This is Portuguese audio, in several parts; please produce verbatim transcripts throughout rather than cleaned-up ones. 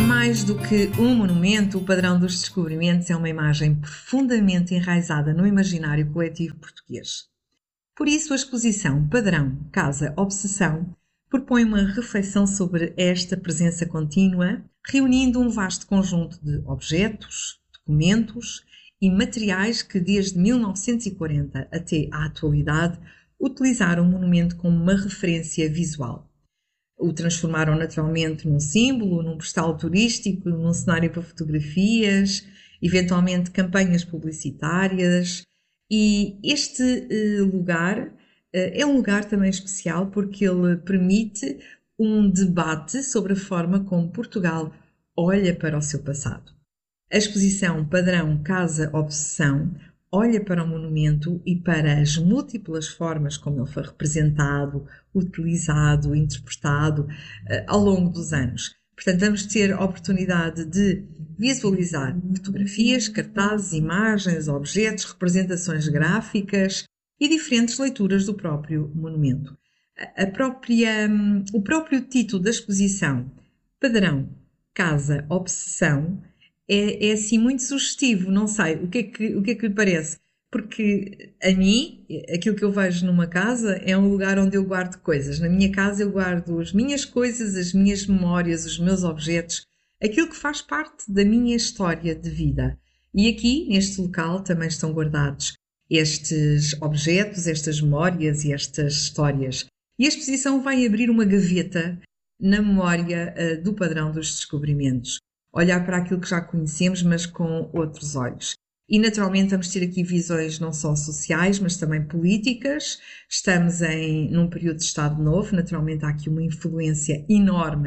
Mais do que um monumento, o Padrão dos Descobrimentos é uma imagem profundamente enraizada no imaginário coletivo português. Por isso, a exposição Padrão, Casa, Obsessão propõe uma reflexão sobre esta presença contínua, reunindo um vasto conjunto de objetos, documentos e materiais que, desde mil novecentos e quarenta até à atualidade, utilizaram o monumento como uma referência visual. O transformaram naturalmente num símbolo, num postal turístico, num cenário para fotografias, eventualmente campanhas publicitárias. E este uh, lugar uh, é um lugar também especial porque ele permite um debate sobre a forma como Portugal olha para o seu passado. A exposição Padrão, Casa, Obsessão olha para o monumento e para as múltiplas formas como ele foi representado, utilizado, interpretado uh, ao longo dos anos. Portanto, vamos ter a oportunidade de visualizar fotografias, cartazes, imagens, objetos, representações gráficas e diferentes leituras do próprio monumento. A própria, um, o próprio título da exposição, Padrão, Casa, Obsessão, É, é assim muito sugestivo, não sei, o que, é que, o que é que lhe parece? Porque a mim, aquilo que eu vejo numa casa é um lugar onde eu guardo coisas. Na minha casa eu guardo as minhas coisas, as minhas memórias, os meus objetos, aquilo que faz parte da minha história de vida. E aqui, neste local, também estão guardados estes objetos, estas memórias e estas histórias. E a exposição vai abrir uma gaveta na memória uh, do Padrão dos Descobrimentos. Olhar para aquilo que já conhecemos, mas com outros olhos. E, naturalmente, vamos ter aqui visões não só sociais, mas também políticas. Estamos em, num período de Estado Novo, naturalmente há aqui uma influência enorme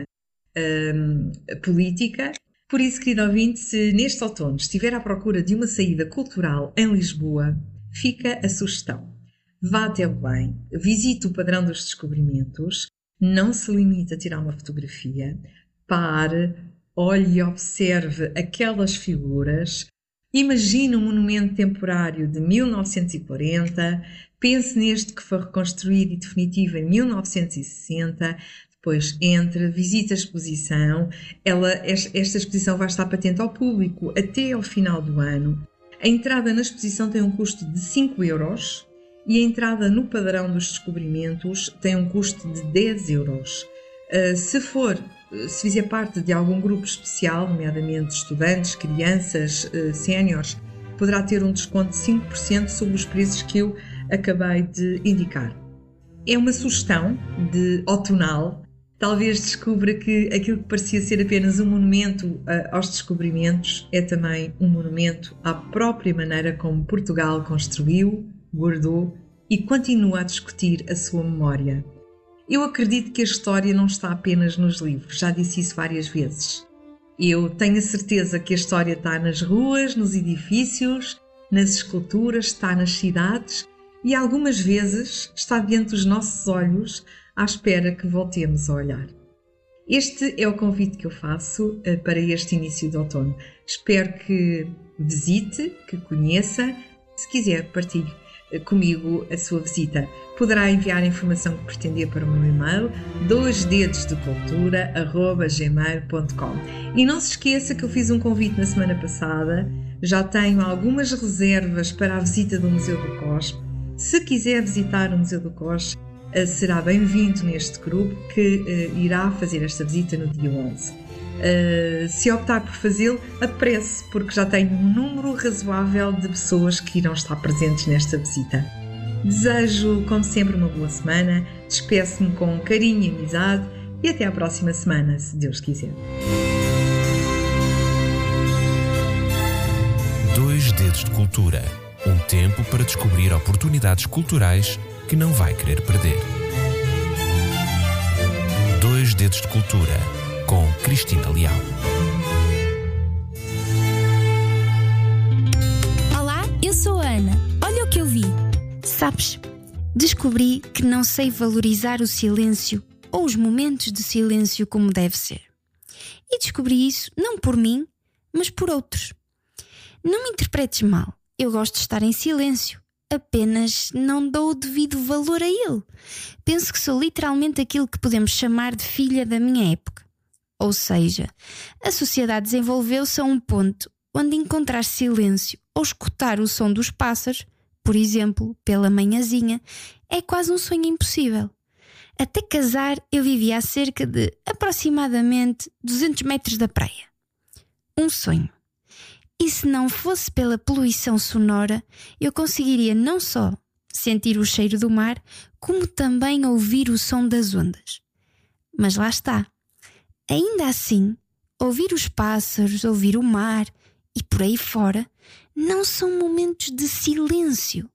um, política. Por isso, querido ouvinte, se neste outono estiver à procura de uma saída cultural em Lisboa, fica a sugestão. Vá até Belém, visite o Padrão dos Descobrimentos, não se limite a tirar uma fotografia, pare, olhe e observe aquelas figuras, imagine um monumento temporário de mil novecentos e quarenta, pense neste que foi reconstruído e definitivo em mil novecentos e sessenta, depois entre, visite a exposição. Ela, esta exposição vai estar patente ao público até ao final do ano. A entrada na exposição tem um custo de cinco euros e a entrada no Padrão dos Descobrimentos tem um custo de dez euros. Uh, se for Se fizer parte de algum grupo especial, nomeadamente estudantes, crianças, uh, séniores, poderá ter um desconto de cinco por cento sobre os preços que eu acabei de indicar. É uma sugestão de outonal. Talvez descubra que aquilo que parecia ser apenas um monumento uh, aos descobrimentos é também um monumento à própria maneira como Portugal construiu, guardou e continua a discutir a sua memória. Eu acredito que a história não está apenas nos livros, já disse isso várias vezes. Eu tenho a certeza que a história está nas ruas, nos edifícios, nas esculturas, está nas cidades e algumas vezes está diante dos nossos olhos à espera que voltemos a olhar. Este é o convite que eu faço para este início de outono. Espero que visite, que conheça, se quiser partilhe comigo a sua visita. Poderá enviar a informação que pretender para o meu e-mail dois dedos de cultura arroba gmail ponto com. E não se esqueça que eu fiz um convite na semana passada, já tenho algumas reservas para a visita do Museu do Cospe. Se quiser visitar o Museu do Cospe, será bem-vindo neste grupo que uh, irá fazer esta visita no dia onze. Uh, se optar por fazê-lo, apresse, porque já tenho um número razoável de pessoas que irão estar presentes nesta visita. Desejo, como sempre, uma boa semana, despeço-me com carinho e amizade e até à próxima semana, se Deus quiser. Dois Dedos de Cultura. Um tempo para descobrir oportunidades culturais que não vai querer perder. Dois Dedos de Cultura, com Cristina Leal. Olá, eu sou a Ana. Olha o que eu vi. Sabes, descobri que não sei valorizar o silêncio ou os momentos de silêncio como deve ser. E descobri isso não por mim, mas por outros. Não me interpretes mal. Eu gosto de estar em silêncio. Apenas não dou o devido valor a ele. Penso que sou literalmente aquilo que podemos chamar de filha da minha época. Ou seja, a sociedade desenvolveu-se a um ponto onde encontrar silêncio ou escutar o som dos pássaros, por exemplo, pela manhãzinha, é quase um sonho impossível. Até casar, eu vivia a cerca de aproximadamente duzentos metros da praia. Um sonho. E se não fosse pela poluição sonora, eu conseguiria não só sentir o cheiro do mar, como também ouvir o som das ondas. Mas lá está. Ainda assim, ouvir os pássaros, ouvir o mar e por aí fora, não são momentos de silêncio.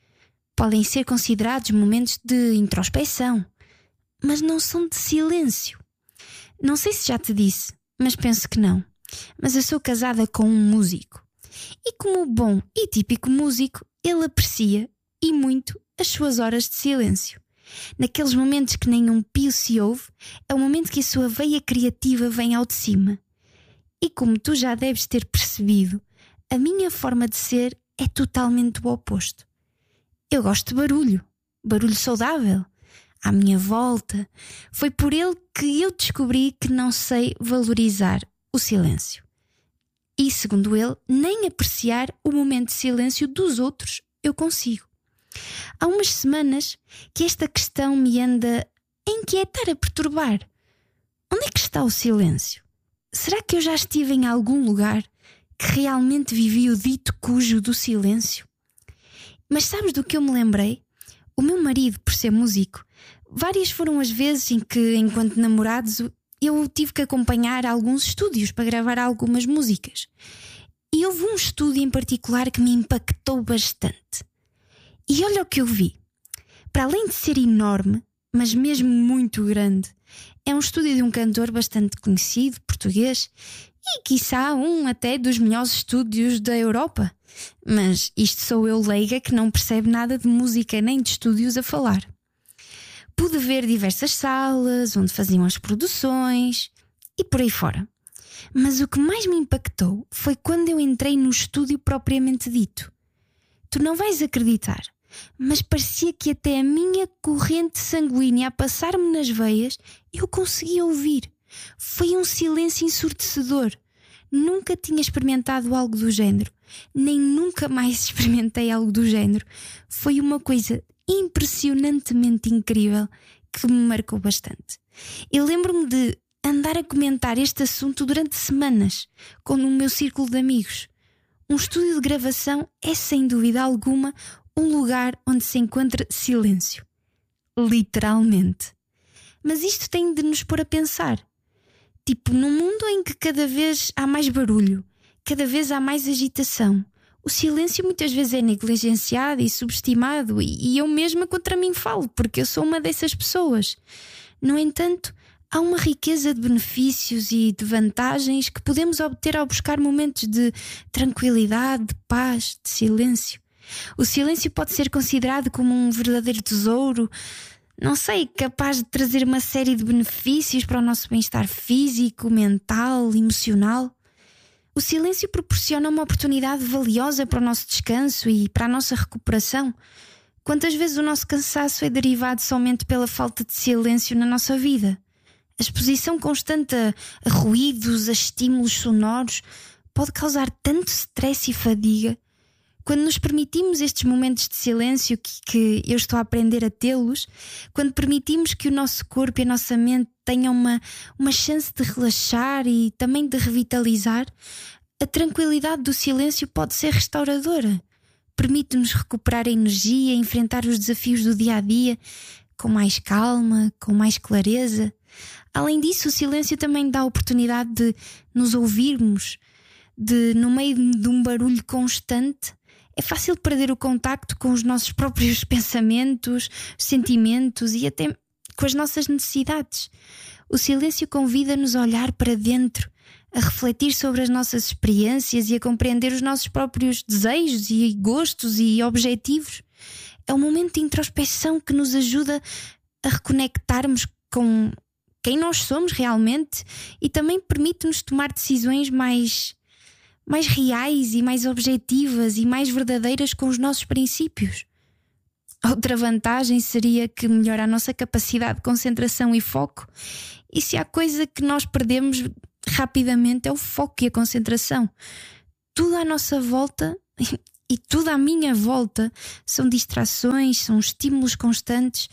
Podem ser considerados momentos de introspeção, mas não são de silêncio. Não sei se já te disse, mas penso que não. Mas eu sou casada com um músico. E como bom e típico músico, ele aprecia, e muito, as suas horas de silêncio. Naqueles momentos que nenhum pio se ouve, é o momento que a sua veia criativa vem ao de cima. E como tu já deves ter percebido, a minha forma de ser é totalmente o oposto. Eu gosto de barulho, barulho saudável, à minha volta. Foi por ele que eu descobri que não sei valorizar o silêncio. E, segundo ele, nem apreciar o momento de silêncio dos outros eu consigo. Há umas semanas que esta questão me anda a inquietar, a perturbar. Onde é que está o silêncio? Será que eu já estive em algum lugar que realmente vivi o dito cujo do silêncio? Mas sabes do que eu me lembrei? O meu marido, por ser músico, várias foram as vezes em que, enquanto namorados, eu tive que acompanhar alguns estúdios para gravar algumas músicas. E houve um estúdio em particular que me impactou bastante. E olha o que eu vi. Para além de ser enorme, mas mesmo muito grande, é um estúdio de um cantor bastante conhecido, português, e quiçá um até dos melhores estúdios da Europa. Mas isto sou eu leiga que não percebe nada de música nem de estúdios a falar. Pude ver diversas salas onde faziam as produções e por aí fora. Mas o que mais me impactou foi quando eu entrei no estúdio propriamente dito. Tu não vais acreditar, mas parecia que até a minha corrente sanguínea a passar-me nas veias eu conseguia ouvir. Foi um silêncio ensurdecedor. Nunca tinha experimentado algo do género, nem nunca mais experimentei algo do género. Foi uma coisa impressionantemente incrível que me marcou bastante. Eu lembro-me de andar a comentar este assunto durante semanas com o meu círculo de amigos. Um estúdio de gravação é, sem dúvida alguma, um lugar onde se encontra silêncio. Literalmente. Mas isto tem de nos pôr a pensar. Tipo, num mundo em que cada vez há mais barulho, cada vez há mais agitação, o silêncio muitas vezes é negligenciado e subestimado, e eu mesma contra mim falo, porque eu sou uma dessas pessoas. No entanto, há uma riqueza de benefícios e de vantagens que podemos obter ao buscar momentos de tranquilidade, de paz, de silêncio. O silêncio pode ser considerado como um verdadeiro tesouro, não sei, capaz de trazer uma série de benefícios para o nosso bem-estar físico, mental, emocional. O silêncio proporciona uma oportunidade valiosa para o nosso descanso e para a nossa recuperação. Quantas vezes o nosso cansaço é derivado somente pela falta de silêncio na nossa vida? A exposição constante a, a ruídos, a estímulos sonoros, pode causar tanto stress e fadiga. Quando nos permitimos estes momentos de silêncio que, que eu estou a aprender a tê-los, quando permitimos que o nosso corpo e a nossa mente tenham uma, uma chance de relaxar e também de revitalizar, a tranquilidade do silêncio pode ser restauradora. Permite-nos recuperar a energia, enfrentar os desafios do dia-a-dia com mais calma, com mais clareza. Além disso, o silêncio também dá a oportunidade de nos ouvirmos, de, no meio de um barulho constante, é fácil perder o contacto com os nossos próprios pensamentos, sentimentos e até com as nossas necessidades. O silêncio convida-nos a olhar para dentro, a refletir sobre as nossas experiências e a compreender os nossos próprios desejos e gostos e objetivos. É um momento de introspeção que nos ajuda a reconectarmos com quem nós somos realmente e também permite-nos tomar decisões mais... mais reais e mais objetivas e mais verdadeiras com os nossos princípios. Outra vantagem seria que melhora a nossa capacidade de concentração e foco. E se há coisa que nós perdemos rapidamente é o foco e a concentração. Tudo à nossa volta e tudo à minha volta são distrações, são estímulos constantes.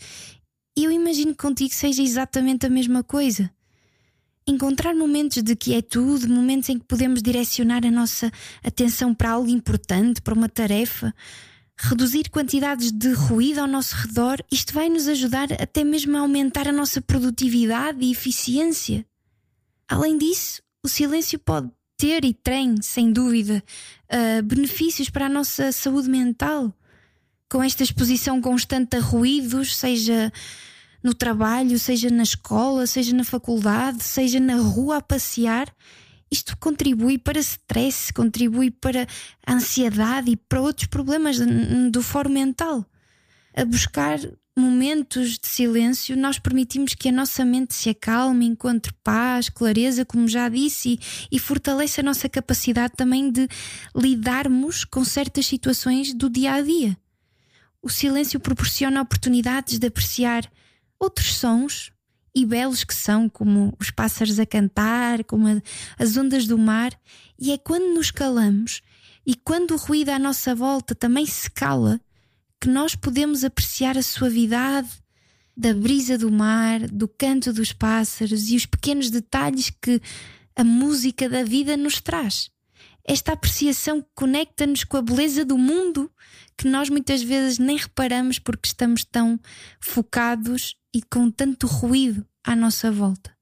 E eu imagino que contigo seja exatamente a mesma coisa. Encontrar momentos de quietude, momentos em que podemos direcionar a nossa atenção para algo importante, para uma tarefa, reduzir quantidades de ruído ao nosso redor, isto vai nos ajudar até mesmo a aumentar a nossa produtividade e eficiência. Além disso, o silêncio pode ter e tem, sem dúvida, uh, benefícios para a nossa saúde mental. Com esta exposição constante a ruídos, seja no trabalho, seja na escola, seja na faculdade, seja na rua a passear, isto contribui para stress, contribui para a ansiedade e para outros problemas do foro mental. A buscar momentos de silêncio, nós permitimos que a nossa mente se acalme, encontre paz, clareza, como já disse, e, e fortalece a nossa capacidade também de lidarmos com certas situações do dia a dia. O silêncio proporciona oportunidades de apreciar outros sons, e belos que são, como os pássaros a cantar, como a, as ondas do mar. E é quando nos calamos e quando o ruído à nossa volta também se cala que nós podemos apreciar a suavidade da brisa do mar, do canto dos pássaros e os pequenos detalhes que a música da vida nos traz. Esta apreciação conecta-nos com a beleza do mundo que nós muitas vezes nem reparamos porque estamos tão focados e com tanto ruído à nossa volta.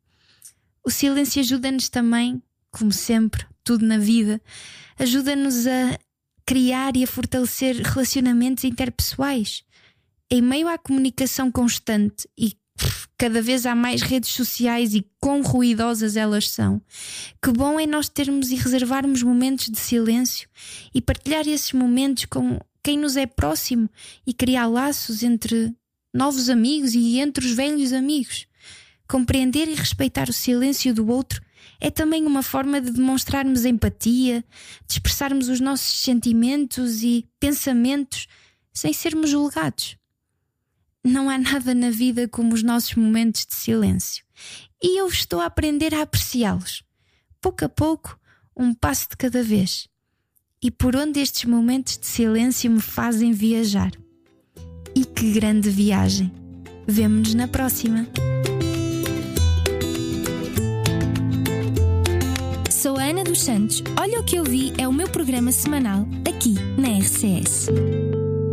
O silêncio ajuda-nos também, como sempre, tudo na vida, ajuda-nos a criar e a fortalecer relacionamentos interpessoais. Em meio à comunicação constante e cada vez há mais redes sociais e quão ruidosas elas são, que bom é nós termos e reservarmos momentos de silêncio e partilhar esses momentos com quem nos é próximo e criar laços entre novos amigos e entre os velhos amigos. Compreender e respeitar o silêncio do outro é também uma forma de demonstrarmos empatia, de expressarmos os nossos sentimentos e pensamentos sem sermos julgados. Não há nada na vida como os nossos momentos de silêncio. E eu estou a aprender a apreciá-los. Pouco a pouco, um passo de cada vez. E por onde estes momentos de silêncio me fazem viajar. E que grande viagem! Vemo-nos na próxima! Sou a Ana dos Santos. Olha o que eu vi é o meu programa semanal aqui na R C S.